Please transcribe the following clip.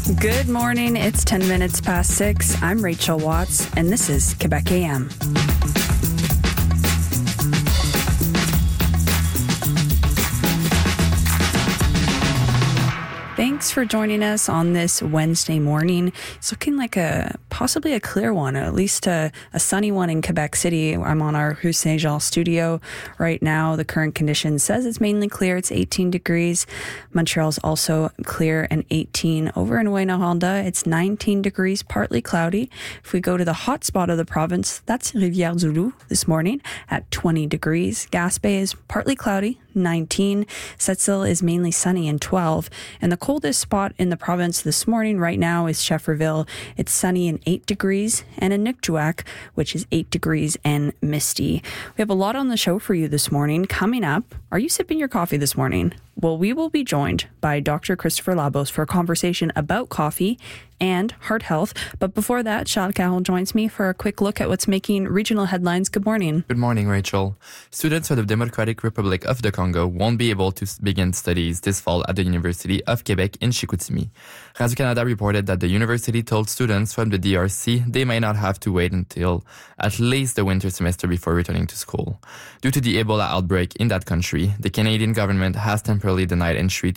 Good morning. It's 10 minutes past 6. I'm Rachel Watts, and this is Quebec AM. Thanks for joining us on this Wednesday morning. It's looking like possibly a clear one, or at least a sunny one in Quebec City. I'm on our Rue Saint-Jean studio right now. The current condition says it's mainly clear. It's 18 degrees. Montreal's also clear and 18. Over in Rouyn-Noranda, it's 19 degrees, partly cloudy. If we go to the hot spot of the province, that's Rivière-du-Loup this morning at 20 degrees. Gaspé is partly cloudy, 19. Sept-Îles is mainly sunny and 12. And the coldest spot in the province this morning right now is Schefferville. It's sunny and 8 degrees. And in Nukjuak, which is 8 degrees and misty. We have a lot on the show for you this morning. Coming up, are you sipping your coffee this morning? Well, we will be joined by Dr. Christopher Labos for a conversation about coffee and heart health. But before that, Charles Carroll joins me for a quick look at what's making regional headlines. Good morning. Good morning, Rachel. Students from the Democratic Republic of the Congo won't be able to begin studies this fall at the University of Quebec in Chicoutimi. Radio-Canada reported that the university told students from the DRC they may not have to wait until at least the winter semester before returning to school. Due to the Ebola outbreak in that country, the Canadian government has temporarily denied entry to